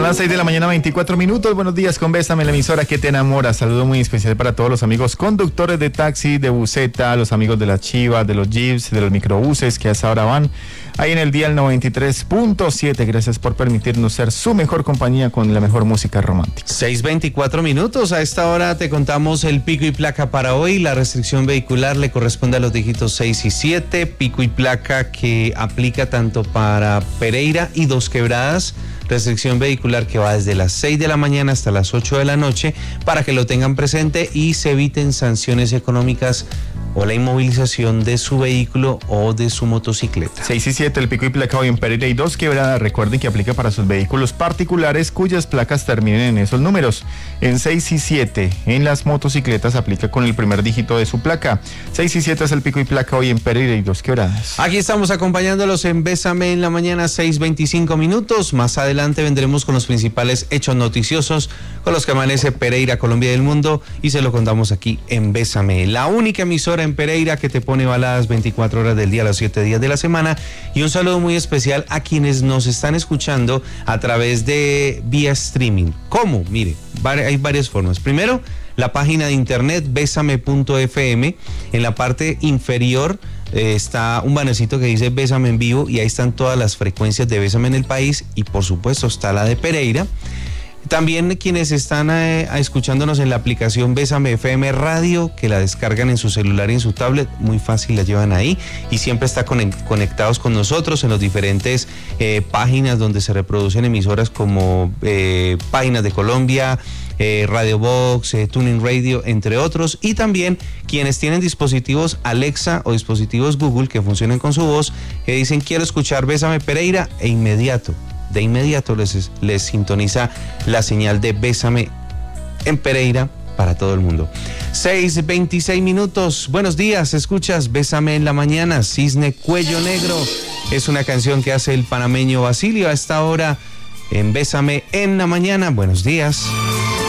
las 6 de la mañana, 24 minutos. Buenos días con Bésame, la emisora que te enamora. Saludo muy especial para todos los amigos conductores de taxi, de buseta, los amigos de las chivas, de los jeeps, de los microbuses que hasta ahora van ahí en el dial 93.7. Gracias por permitirnos ser su mejor compañía con la mejor música romántica. 6:24 minutos. A esta hora te contamos el pico y placa para hoy. La restricción vehicular le corresponde a los dígitos 6 y 7. Pico y placa que aplica tanto para Pereira y Dos Quebradas. Restricción vehicular que va desde las 6 de la mañana hasta las 8 de la noche para que lo tengan presente y se eviten sanciones económicas o la inmovilización de su vehículo o de su motocicleta. 6 y 7, el pico y placa hoy en Pereira y Dos Quebradas. Recuerden que aplica para sus vehículos particulares cuyas placas terminen en esos números. En 6 y 7, en las motocicletas aplica con el primer dígito de su placa. 6 y 7 es el pico y placa hoy en Pereira y Dos Quebradas. Aquí estamos acompañándolos en Bésame en la mañana, 6:25 minutos. Más adelante vendremos con los principales hechos noticiosos con los que amanece Pereira, Colombia y el mundo, y se lo contamos aquí en Bésame, la única emisora en Pereira que te pone baladas 24 horas del día, los 7 días de la semana. Y un saludo muy especial a quienes nos están escuchando a través de vía streaming. ¿Cómo? Mire, hay varias formas. Primero, la página de internet besame.fm. En la parte inferior está un bannercito que dice Bésame en vivo y ahí están todas las frecuencias de Bésame en el país y por supuesto está la de Pereira. También quienes están escuchándonos en la aplicación Bésame FM Radio, que la descargan en su celular y en su tablet, muy fácil, la llevan ahí y siempre está conectados con nosotros en los diferentes páginas donde se reproducen emisoras como Páginas de Colombia, Radio Box, Tuning Radio, entre otros. Y también quienes tienen dispositivos Alexa o dispositivos Google que funcionen con su voz, que dicen quiero escuchar Bésame Pereira de inmediato les sintoniza la señal de Bésame en Pereira para todo el mundo. 6:26 minutos. Buenos días, escuchas Bésame en la mañana. Cisne Cuello Negro es una canción que hace el panameño Basilio a esta hora en Bésame en la mañana. Buenos días.